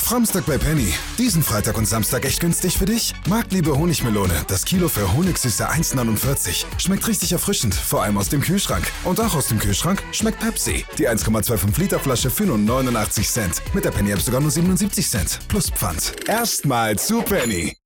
Framstag bei Penny. Diesen Freitag und Samstag echt günstig für dich? Marktliebe Honigmelone. Das Kilo für Honigsüße 1,49. Schmeckt richtig erfrischend, vor allem aus dem Kühlschrank. Und auch aus dem Kühlschrank schmeckt Pepsi. Die 1,25 Liter Flasche für nur 89 Cent. Mit der Penny-App sogar nur 77 Cent. Plus Pfand. Erstmal zu Penny.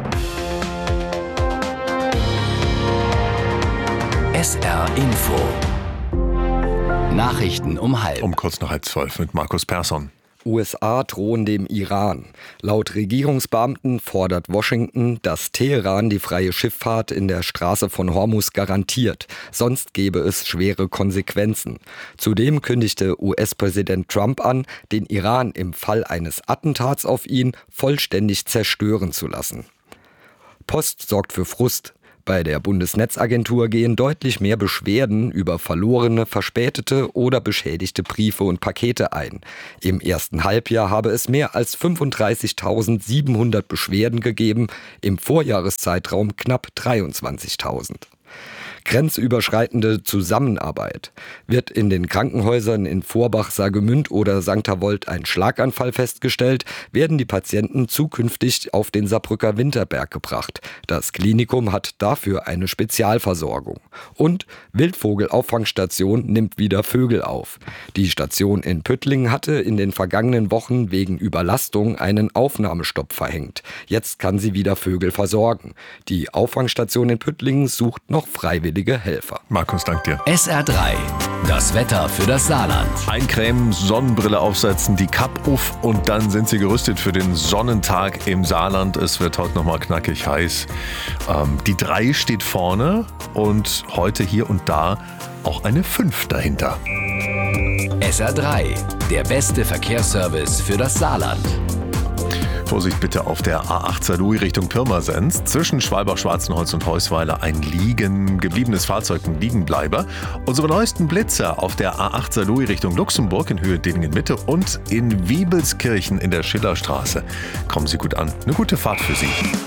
SR Info. Nachrichten um 11:30. Um kurz nach 11:30 mit Markus Persson. USA drohen dem Iran. Laut Regierungsbeamten fordert Washington, dass Teheran die freie Schifffahrt in der Straße von Hormuz garantiert. Sonst gäbe es schwere Konsequenzen. Zudem kündigte US-Präsident Trump an, den Iran im Fall eines Attentats auf ihn vollständig zerstören zu lassen. Post sorgt für Frust. Bei der Bundesnetzagentur gehen deutlich mehr Beschwerden über verlorene, verspätete oder beschädigte Briefe und Pakete ein. Im ersten Halbjahr habe es mehr als 35.700 Beschwerden gegeben, im Vorjahreszeitraum knapp 23.000. Grenzüberschreitende Zusammenarbeit. Wird in den Krankenhäusern in Vorbach, Saargemünd oder St. Avold ein Schlaganfall festgestellt, werden die Patienten zukünftig auf den Saarbrücker Winterberg gebracht. Das Klinikum hat dafür eine Spezialversorgung. Und Wildvogelauffangstation nimmt wieder Vögel auf. Die Station in Püttlingen hatte in den vergangenen Wochen wegen Überlastung einen Aufnahmestopp verhängt. Jetzt kann sie wieder Vögel versorgen. Die Auffangstation in Püttlingen sucht noch freiwillige Helfer. Markus, dank dir. SR3. Das Wetter für das Saarland. Eincremen, Sonnenbrille aufsetzen, die Kapp auf und dann sind sie gerüstet für den Sonnentag im Saarland. Es wird heute nochmal knackig heiß. Die 3 steht vorne und heute hier und da auch eine 5 dahinter. SR3. Der beste Verkehrsservice für das Saarland. Vorsicht bitte auf der A8 Saarlouis Richtung Pirmasens. Zwischen Schwalbach-Schwarzenholz und Heusweiler ein liegen gebliebenes Fahrzeug, ein Liegenbleiber. Unsere neuesten Blitzer auf der A8 Saarlouis Richtung Luxemburg in Höhe Dillingen-Mitte und in Wiebelskirchen in der Schillerstraße. Kommen Sie gut an. Eine gute Fahrt für Sie.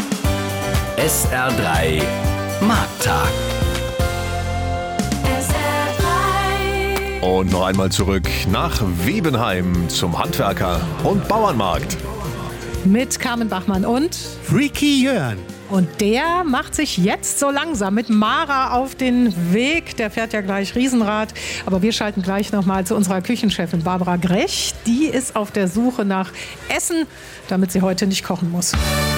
SR3 Markttag. Und noch einmal zurück nach Webenheim zum Handwerker- und Bauernmarkt. Mit Carmen Bachmann und Freaky Jörn. Und der macht sich jetzt so langsam mit Mara auf den Weg. Der fährt ja gleich Riesenrad. Aber wir schalten gleich nochmal zu unserer Küchenchefin Barbara Grech. Die ist auf der Suche nach Essen, damit sie heute nicht kochen muss.